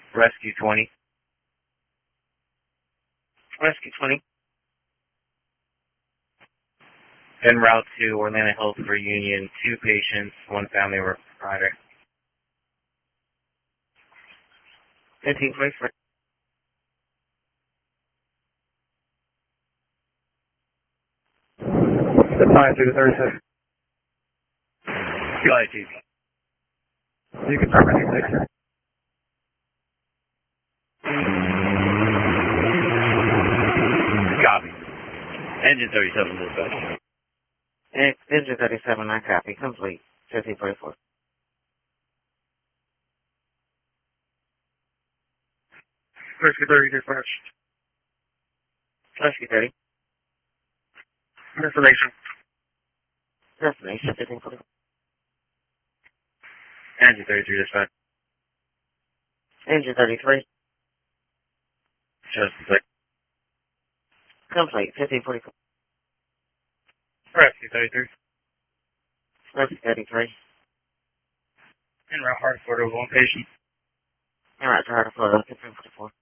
Rescue 20. Rescue 20. En route to Orlando Health for Union, 2 patients, 1 family provider. 1524. Fine, 2 to 36. Go ahead, Chief. You can start running 6. Copy. Engine 37 dispatch. Engine 37, I copy. Complete. 1544. Rescue 30 dispatch. Rescue 30. Destination. Destination 1544. Engine 33 dispatch. Engine 33. Just a sec. Complete. 1544. Rescue 33. Rescue 33. En route Hartford over 1 patient. En route to Hartford, 1544.